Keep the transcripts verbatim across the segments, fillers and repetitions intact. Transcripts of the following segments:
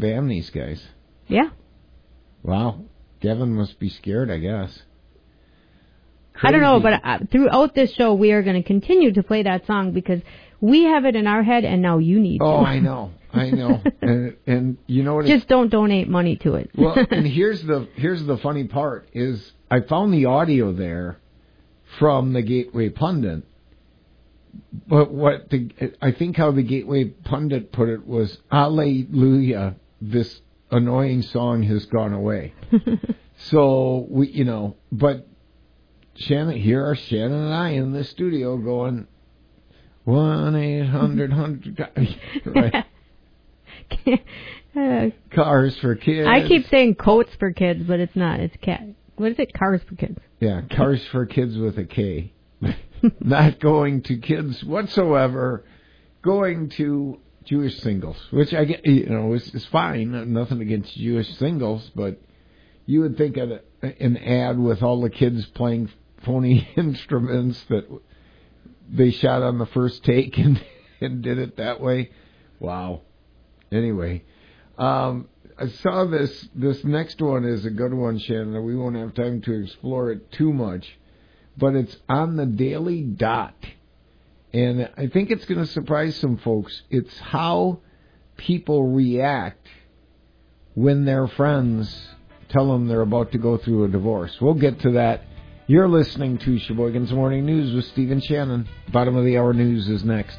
ban these guys. Yeah. Wow. Devin must be scared, I guess. Crazy. I don't know, but uh, throughout this show, we are going to continue to play that song because we have it in our head, and now you need oh, to. Oh, I know. I know. and, and you know what? Just don't donate money to it. Well, and here's the here's the funny part is I found the audio there from the Gateway Pundit. But what the I think how the Gateway Pundit put it was, "Hallelujah, this annoying song has gone away." So we, you know, but Shannon, here are Shannon and I in the studio going one eight hundred hundred right. uh, Cars for kids. I keep saying coats for kids, but it's not. It's cat. What is it? Cars for kids. Yeah, cars for kids with a K. Not going to kids whatsoever. Going to Jewish singles, which I get, you know, is, is fine. Nothing against Jewish singles, but you would think of an ad with all the kids playing phony instruments that they shot on the first take and, and did it that way. Wow. Anyway, um, I saw this. This next one is a good one, Shannon. We won't have time to explore it too much, but it's on the Daily Dot. And I think it's going to surprise some folks. It's how people react when their friends tell them they're about to go through a divorce. We'll get to that. You're listening to Sheboygan's Morning News with Steve and Shannon. Bottom of the hour news is next.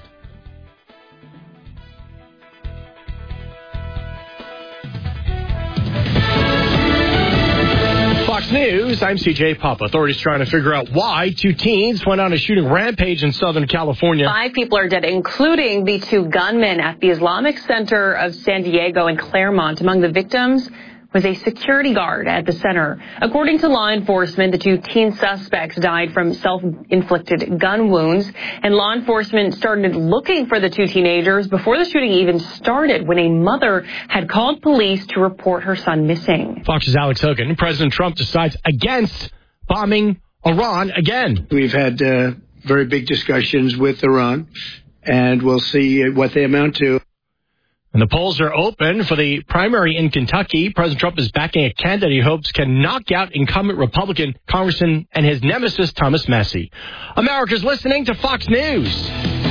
Fox News, I'm C J Papa. Authorities trying to figure out why two teens went on a shooting rampage in Southern California. Five people are dead, including the two gunmen at the Islamic Center of San Diego and Claremont. Among the victims was a security guard at the center. According to law enforcement, the two teen suspects died from self-inflicted gun wounds, and law enforcement started looking for the two teenagers before the shooting even started, when a mother had called police to report her son missing. Fox's Alex Hogan. President Trump decides against bombing Iran again. We've had uh, very big discussions with Iran, and we'll see what they amount to. And the polls are open for the primary in Kentucky. President Trump is backing a candidate he hopes can knock out incumbent Republican Congressman and his nemesis, Thomas Massie. America's listening to Fox News.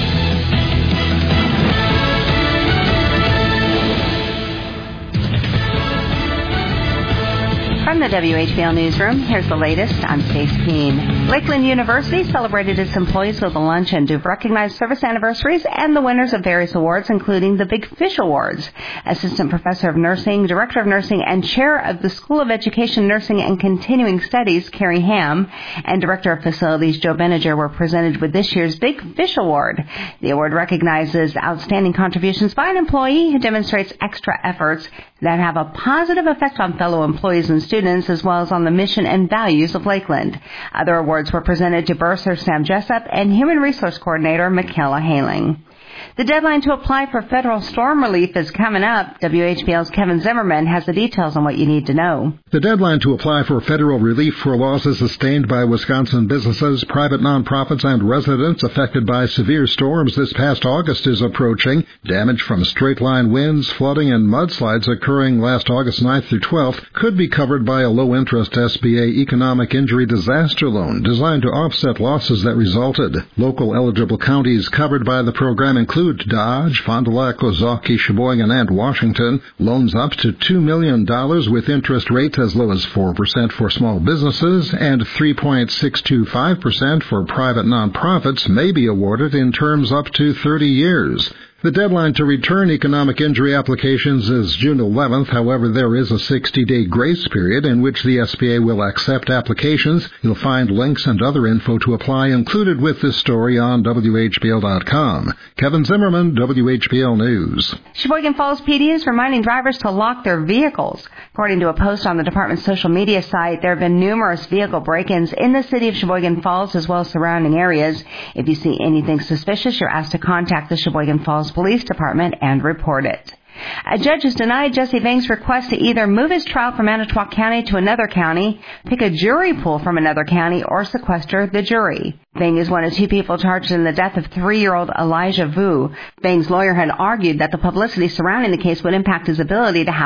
From the W H B L Newsroom, here's the latest. I'm Stace Keene. Lakeland University celebrated its employees with a luncheon to recognize service anniversaries and the winners of various awards, including the Big Fish Awards. Assistant Professor of Nursing, Director of Nursing, and Chair of the School of Education, Nursing, and Continuing Studies, Carrie Ham, and Director of Facilities, Joe Beninger, were presented with this year's Big Fish Award. The award recognizes outstanding contributions by an employee who demonstrates extra efforts that have a positive effect on fellow employees and students, as well as on the mission and values of Lakeland. Other awards were presented to Bursar Sam Jessup and Human Resource Coordinator Michaela Haling. The deadline to apply for federal storm relief is coming up. W H B L's Kevin Zimmerman has the details on what you need to know. The deadline to apply for federal relief for losses sustained by Wisconsin businesses, private nonprofits, and residents affected by severe storms this past August is approaching. Damage from straight-line winds, flooding, and mudslides occurring last August ninth through twelfth could be covered by a low-interest S B A Economic Injury Disaster Loan designed to offset losses that resulted. Local eligible counties covered by the program include Dodge, Fond du Lac, Ozaukee, Sheboygan, and Washington. Loans up to two million dollars with interest rates as low as four percent for small businesses and three point six two five percent for private nonprofits may be awarded in terms up to thirty years. The deadline to return economic injury applications is June eleventh. However, there is a sixty-day grace period in which the S B A will accept applications. You'll find links and other info to apply included with this story on W H B L dot com. Kevin Zimmerman, W H B L News. Sheboygan Falls P D is reminding drivers to lock their vehicles. According to a post on the department's social media site, there have been numerous vehicle break-ins in the city of Sheboygan Falls as well as surrounding areas. If you see anything suspicious, you're asked to contact the Sheboygan Falls Police Department and report it. A judge has denied Jesse Vang's request to either move his trial from Manitowoc County to another county, pick a jury pool from another county, or sequester the jury. Vang is one of two people charged in the death of three-year-old Elijah Vu. Vang's lawyer had argued that the publicity surrounding the case would impact his ability to have